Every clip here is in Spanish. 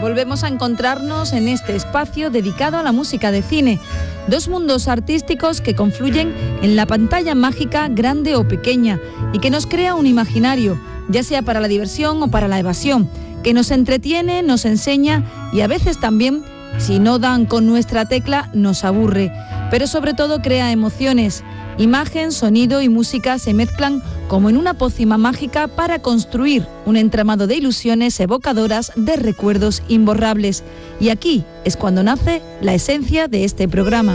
Volvemos a encontrarnos en este espacio dedicado a la música de cine. Dos mundos artísticos que confluyen en la pantalla mágica, grande o pequeña, y que nos crea un imaginario, ya sea para la diversión o para la evasión, que nos entretiene, nos enseña y a veces también, si no dan con nuestra tecla, nos aburre. Pero sobre todo crea emociones. Imagen, sonido y música se mezclan como en una pócima mágica para construir un entramado de ilusiones evocadoras de recuerdos imborrables. Y aquí es cuando nace la esencia de este programa.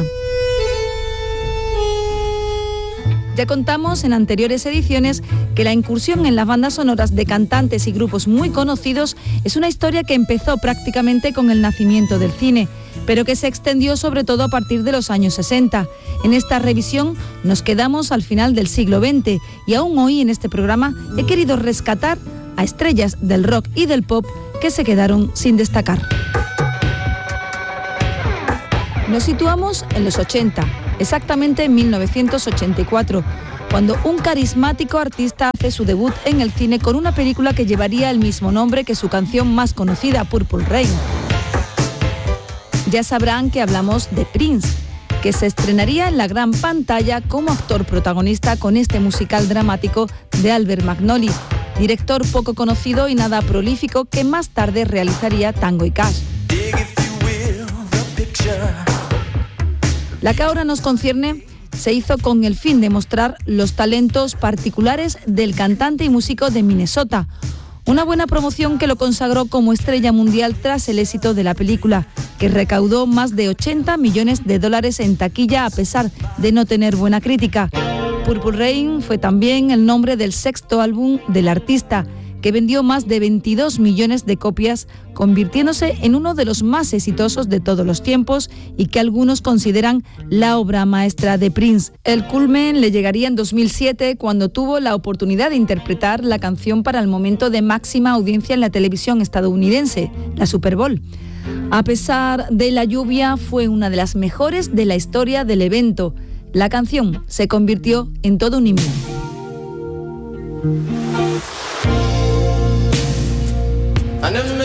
Ya contamos en anteriores ediciones que la incursión en las bandas sonoras de cantantes y grupos muy conocidos es una historia que empezó prácticamente con el nacimiento del cine, pero que se extendió sobre todo a partir de los años 60. En esta revisión nos quedamos al final del siglo XX y aún hoy en este programa he querido rescatar a estrellas del rock y del pop que se quedaron sin destacar. Nos situamos en los 80, exactamente en 1984, cuando un carismático artista hace su debut en el cine con una película que llevaría el mismo nombre que su canción más conocida, Purple Rain. Ya sabrán que hablamos de Prince, que se estrenaría en la gran pantalla como actor protagonista con este musical dramático de Albert Magnoli, director poco conocido y nada prolífico que más tarde realizaría Tango y Cash. La que ahora nos concierne se hizo con el fin de mostrar los talentos particulares del cantante y músico de Minnesota. Una buena promoción que lo consagró como estrella mundial tras el éxito de la película, que recaudó más de $80 millones en taquilla a pesar de no tener buena crítica. Purple Rain fue también el nombre del sexto álbum del artista, que vendió más de 22 millones de copias, convirtiéndose en uno de los más exitosos de todos los tiempos y que algunos consideran la obra maestra de Prince. El culmen le llegaría en 2007, cuando tuvo la oportunidad de interpretar la canción para el momento de máxima audiencia en la televisión estadounidense, la Super Bowl. A pesar de la lluvia, fue una de las mejores de la historia del evento. La canción se convirtió en todo un himno. I never